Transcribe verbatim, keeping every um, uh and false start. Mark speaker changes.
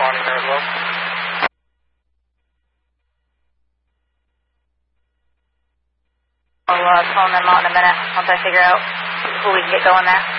Speaker 1: County there as well.
Speaker 2: I'll uh, phone them out in a minute once I figure out who we can get going there.